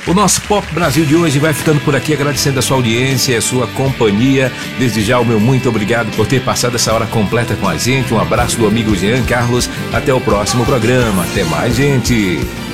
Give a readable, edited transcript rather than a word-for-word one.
O nosso Pop Brasil de hoje vai ficando por aqui, agradecendo a sua audiência e a sua companhia. Desde já o meu muito obrigado por ter passado essa hora completa com a gente. Um abraço do amigo Jean Carlos. Até o próximo programa. Até mais, gente.